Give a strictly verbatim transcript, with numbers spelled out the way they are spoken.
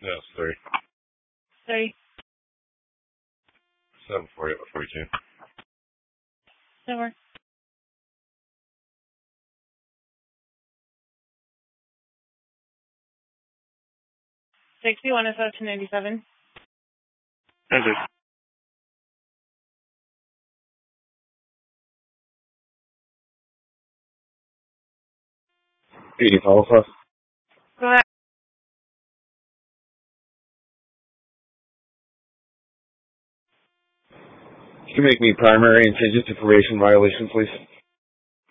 No, it's three. Three. Seven forty, forty-two. Over. Sixty-one is up to ninety-seven. Enter. eighty Alpha. Go ahead. Can you make me primary and change it to probation violation, please?